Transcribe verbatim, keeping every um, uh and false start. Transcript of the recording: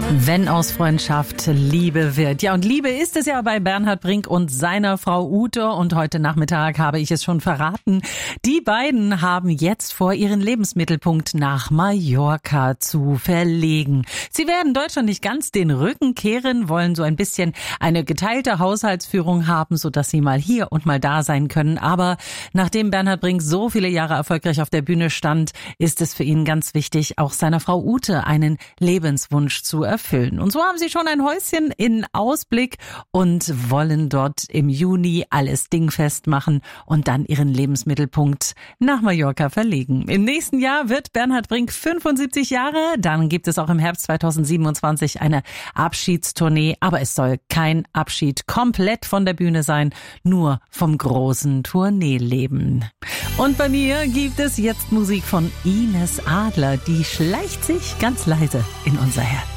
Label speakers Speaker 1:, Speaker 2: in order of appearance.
Speaker 1: Wenn aus Freundschaft Liebe wird. Ja, und Liebe ist es ja bei Bernhard Brink und seiner Frau Ute. Und heute Nachmittag habe ich es schon verraten. Die beiden haben jetzt vor, ihren Lebensmittelpunkt nach Mallorca zu verlegen. Sie werden Deutschland nicht ganz den Rücken kehren, wollen so ein bisschen eine geteilte Haushaltsführung haben, sodass sie mal hier und mal da sein können. Aber nachdem Bernhard Brink so viele Jahre erfolgreich auf der Bühne stand, ist es für ihn ganz wichtig, auch seiner Frau Ute einen Lebenswunsch zu erfüllen. Und so haben sie schon ein Häuschen in Ausblick und wollen dort im Juni alles dingfest machen und dann ihren Lebensmittelpunkt nach Mallorca verlegen. Im nächsten Jahr wird Bernhard Brink fünfundsiebzig Jahre. Dann gibt es auch im Herbst zweitausendsiebenundzwanzig eine Abschiedstournee. Aber es soll kein Abschied komplett von der Bühne sein, nur vom großen Tourneeleben. Und bei mir gibt es jetzt Musik von Ines Adler. Die schleicht sich ganz leise in unser Herz.